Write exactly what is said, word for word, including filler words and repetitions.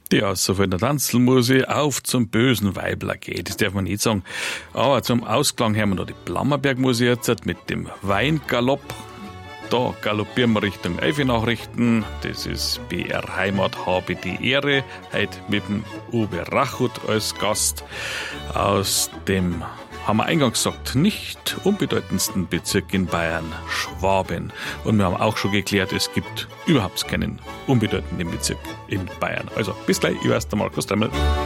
Ja, so von der Tanzelmusik auf zum bösen Weibler geht, das darf man nicht sagen. Aber zum Ausklang hören wir noch die Plammerberg-Musik jetzt mit dem Weingalopp. Da galoppieren wir Richtung Eifel-Nachrichten. Das ist B R Heimat, habe die Ehre. Heute mit dem Uwe Rachut als Gast aus dem, haben wir eingangs gesagt, nicht unbedeutendsten Bezirk in Bayern, Schwaben. Und wir haben auch schon geklärt, es gibt überhaupt keinen unbedeutenden Bezirk in Bayern. Also bis gleich, ich weiß, der Markus Dremmel.